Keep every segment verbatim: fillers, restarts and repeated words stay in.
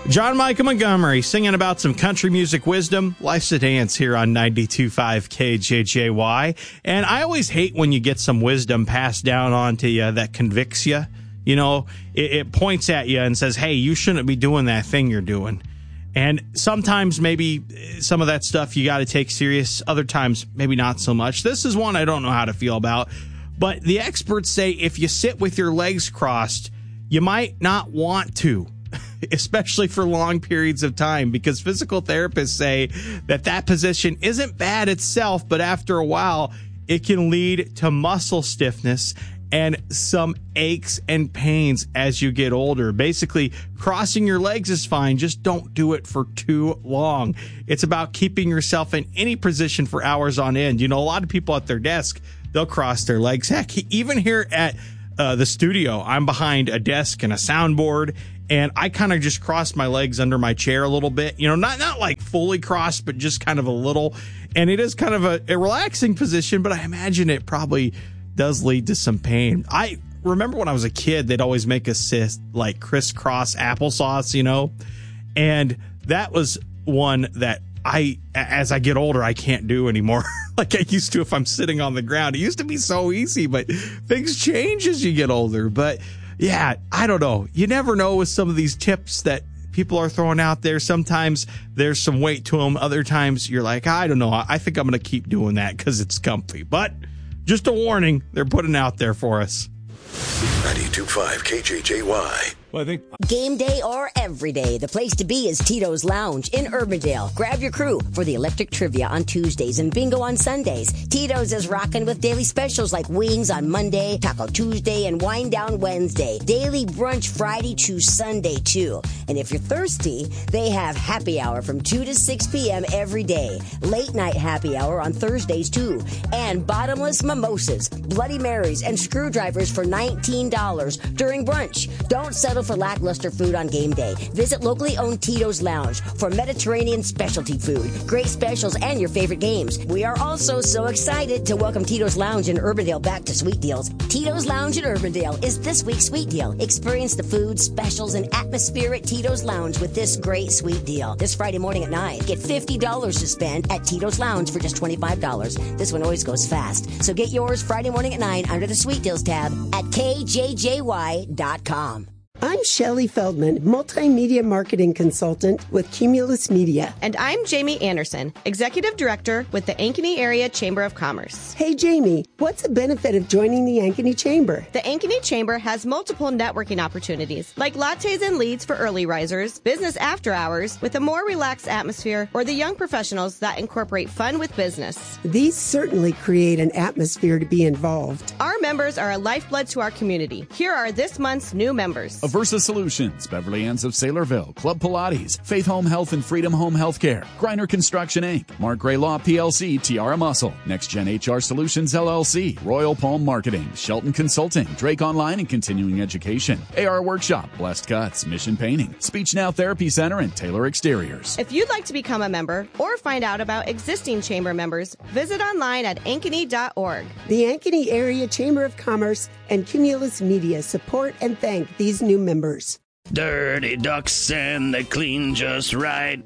John Michael Montgomery singing about some country music wisdom. Life's a Dance here on ninety-two point five K J J Y. And I always hate when you get some wisdom passed down onto you that convicts you. You know, it, it points at you and says, hey, you shouldn't be doing that thing you're doing. And sometimes maybe some of that stuff you got to take serious. Other times, maybe not so much. This is one I don't know how to feel about. But the experts say if you sit with your legs crossed, you might not want to, especially for long periods of time, because physical therapists say that that position isn't bad itself, but after a while, it can lead to muscle stiffness and some aches and pains as you get older. Basically, crossing your legs is fine. Just don't do it for too long. It's about keeping yourself in any position for hours on end. You know, a lot of people at their desk, they'll cross their legs. Heck, even here at uh, the studio, I'm behind a desk and a soundboard, and I kind of just crossed my legs under my chair a little bit. You know, not not like fully crossed, but just kind of a little. And it is kind of a, a relaxing position, but I imagine it probably does lead to some pain. I remember when I was a kid, they'd always make us sit like crisscross applesauce, you know, and that was one that I, as I get older, I can't do anymore like I used to if I'm sitting on the ground. It used to be so easy, but things change as you get older. But yeah, I don't know. You never know with some of these tips that people are throwing out there. Sometimes there's some weight to them. Other times you're like, I don't know. I think I'm going to keep doing that because it's comfy. But just a warning, they're putting out there for us. ninety-two point five K J J Y. Well, I think game day or every day, the place to be is Tito's Lounge in Urbandale. Grab your crew for the electric trivia on Tuesdays and bingo on Sundays. Tito's is rocking with daily specials like wings on Monday, Taco Tuesday, and Wine Down Wednesday. Daily brunch Friday to Sunday, too. And if you're thirsty, they have happy hour from two to six p.m. every day. Late night happy hour on Thursdays, too. And bottomless mimosas, Bloody Marys, and screwdrivers for nineteen dollars during brunch. Don't settle for lackluster food on game day. Visit locally owned Tito's Lounge for Mediterranean specialty food, great specials, and your favorite games. We are also so excited to welcome Tito's Lounge in Urbandale back to Sweet Deals. Tito's Lounge in Urbandale is this week's Sweet Deal. Experience the food, specials, and atmosphere at Tito's Lounge with this great sweet deal. This Friday morning at nine, get fifty dollars to spend at Tito's Lounge for just twenty-five dollars. This one always goes fast. So get yours Friday morning at nine under the Sweet Deals tab at K J J Y dot com. I'm Shelley Feldman, multimedia marketing consultant with Cumulus Media. And I'm Jamie Anderson, executive director with the Ankeny Area Chamber of Commerce. Hey, Jamie, what's the benefit of joining the Ankeny Chamber? The Ankeny Chamber has multiple networking opportunities, like lattes and leads for early risers, business after hours with a more relaxed atmosphere, or the young professionals that incorporate fun with business. These certainly create an atmosphere to be involved. Our members are a lifeblood to our community. Here are this month's new members. Aversa Solutions, Beverly Ann's of Saylorville, Club Pilates, Faith Home Health and Freedom Home Healthcare, Griner Construction Incorporated, Mark Gray Law P L C, Tiara Muscle, Next Gen H R Solutions L L C, Royal Palm Marketing, Shelton Consulting, Drake Online and Continuing Education, A R Workshop, Blessed Cuts, Mission Painting, Speech Now Therapy Center, and Taylor Exteriors. If you'd like to become a member or find out about existing chamber members, visit online at ankeny dot org. The Ankeny Area Chamber of Commerce and Cumulus Media support and thank these new members. Dirty ducks and they clean just right.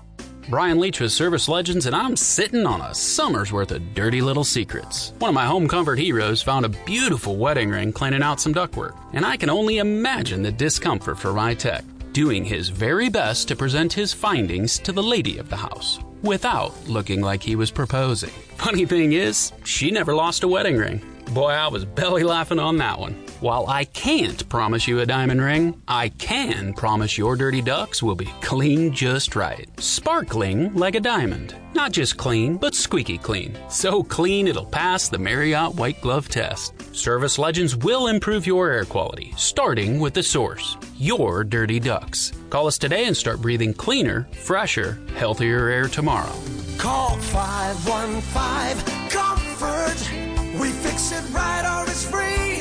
Brian Leach with Service Legends, and I'm sitting on a summer's worth of dirty little secrets. One of my home comfort heroes found a beautiful wedding ring cleaning out some ductwork, and I can only imagine the discomfort for my tech, doing his very best to present his findings to the lady of the house, without looking like he was proposing. Funny thing is, she never lost a wedding ring. Boy, I was belly laughing on that one. While I can't promise you a diamond ring, I can promise your dirty ducks will be clean just right. Sparkling like a diamond. Not just clean, but squeaky clean. So clean it'll pass the Marriott White Glove test. Service Legends will improve your air quality, starting with the source, your dirty ducks. Call us today and start breathing cleaner, fresher, healthier air tomorrow. Call five one five comfort. We fix it right or it's free.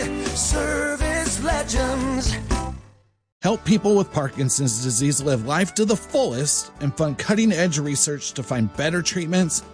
Service Legends. Help people with Parkinson's disease live life to the fullest and fund cutting-edge research to find better treatments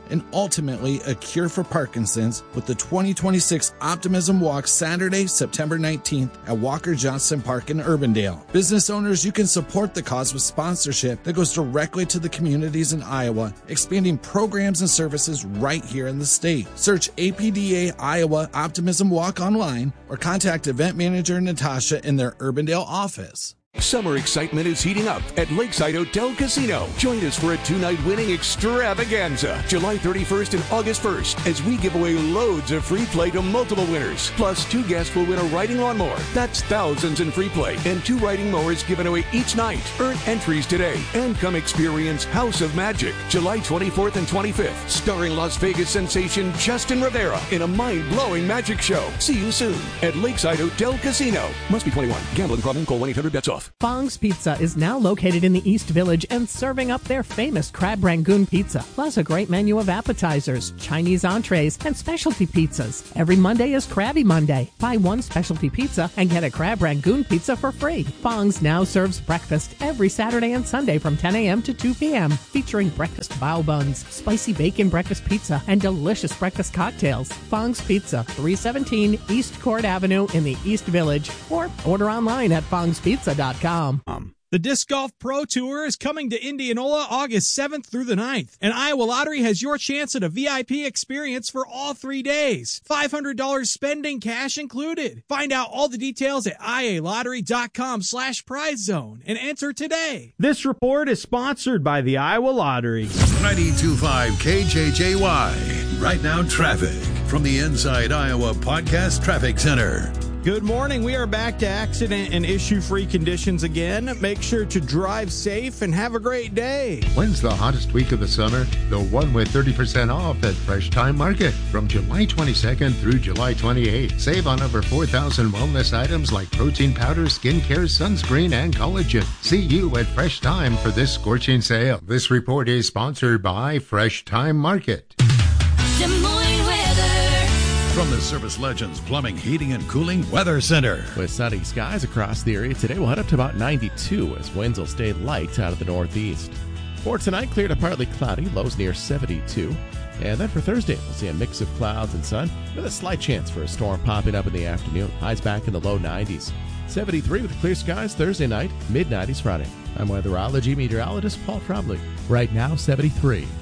and ultimately a cure for Parkinson's with the twenty twenty-six Optimism Walk Saturday, September nineteenth at Walker Johnson Park in Urbandale. Business owners, you can support the cause with sponsorship that goes directly to the communities in Iowa, expanding programs and services right here in the state. Search A P D A Iowa Optimism Walk online or contact event manager Natasha in their Urbandale office. Summer excitement is heating up at Lakeside Hotel Casino. Join us for a two-night winning extravaganza, July thirty-first and August first, as we give away loads of free play to multiple winners. Plus, two guests will win a riding lawnmower. That's thousands in free play, and two riding mowers given away each night. Earn entries today and come experience House of Magic, July twenty-fourth and twenty-fifth, starring Las Vegas sensation Justin Rivera in a mind-blowing magic show. See you soon at Lakeside Hotel Casino. Must be twenty-one. Gambling problem? Call one eight hundred bets off. Fong's Pizza is now located in the East Village and serving up their famous crab rangoon pizza, plus a great menu of appetizers, Chinese entrees, and specialty pizzas. Every Monday is Krabby Monday. Buy one specialty pizza and get a crab rangoon pizza for free. Fong's now serves breakfast every Saturday and Sunday from ten a.m. to two p.m., featuring breakfast bao buns, spicy bacon breakfast pizza, and delicious breakfast cocktails. Fong's Pizza, three seventeen East Court Avenue in the East Village, or order online at fongs pizza dot com. The Disc Golf Pro Tour is coming to Indianola August seventh through the ninth, and Iowa Lottery has your chance at a V I P experience for all three days. five hundred dollars spending, cash included. Find out all the details at ialottery.com slash prize zone and enter today. This report is sponsored by the Iowa Lottery. ninety-two point five K J J Y. Right now, traffic from the Inside Iowa Podcast Traffic Center. Good morning. We are back to accident and issue-free conditions again. Make sure to drive safe and have a great day. When's the hottest week of the summer? The one with thirty percent off at Fresh Time Market. From July twenty-second through July twenty-eighth. Save on over four thousand wellness items like protein powder, skincare, sunscreen, and collagen. See you at Fresh Time for this scorching sale. This report is sponsored by Fresh Time Market. Des Moines weather. From the Service Legends Plumbing, Heating, and Cooling Weather Center. With sunny skies across the area today, we'll head up to about ninety-two as winds will stay light out of the northeast. For tonight, clear to partly cloudy, lows near seventy-two. And then for Thursday, we'll see a mix of clouds and sun with a slight chance for a storm popping up in the afternoon. Highs back in the low nineties. seventy-three with clear skies Thursday night, mid nineties Friday. I'm weatherology meteorologist Paul Trombley. Right now, seventy-three.